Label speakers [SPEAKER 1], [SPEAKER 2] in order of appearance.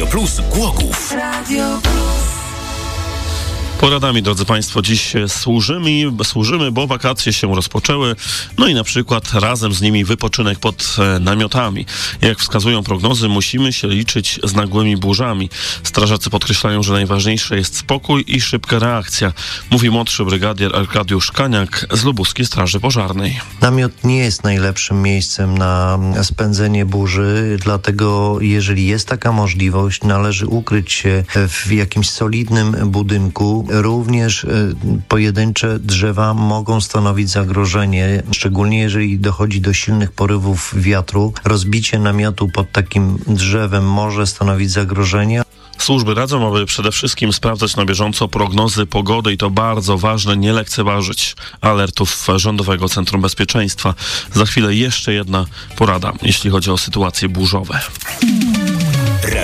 [SPEAKER 1] Plus Głogów.
[SPEAKER 2] Poradami, drodzy Państwo, dziś służymy, bo wakacje się rozpoczęły, no i na przykład razem z nimi wypoczynek pod namiotami. Jak wskazują prognozy, musimy się liczyć z nagłymi burzami. Strażacy podkreślają, że najważniejsze jest spokój i szybka reakcja, mówi młodszy brygadier Arkadiusz Kaniak z Lubuskiej Straży Pożarnej.
[SPEAKER 3] Namiot nie jest najlepszym miejscem na spędzenie burzy, dlatego jeżeli jest taka możliwość, należy ukryć się w jakimś solidnym budynku. Również pojedyncze drzewa mogą stanowić zagrożenie, szczególnie jeżeli dochodzi do silnych porywów wiatru. Rozbicie namiotu pod takim drzewem może stanowić zagrożenie.
[SPEAKER 2] Służby radzą, aby przede wszystkim sprawdzać na bieżąco prognozy pogody i to bardzo ważne, nie lekceważyć alertów Rządowego Centrum Bezpieczeństwa. Za chwilę jeszcze jedna porada, jeśli chodzi o sytuacje burzowe.